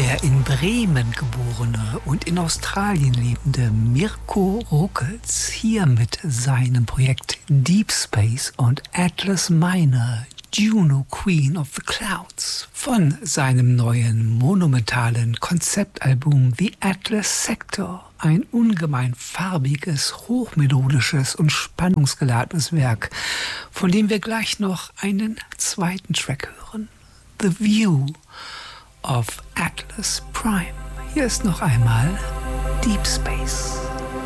Der in Bremen geborene und in Australien lebende Mirko Ruckels hier mit seinem Projekt Deep Space und Atlas Minor, Juno Queen of the Clouds, von seinem neuen monumentalen Konzeptalbum The Atlas Sector, ein ungemein farbiges, hochmelodisches und spannungsgeladenes Werk, von dem wir gleich noch einen zweiten Track hören, The View of Atlas Prime. Hier ist noch einmal Deep Space.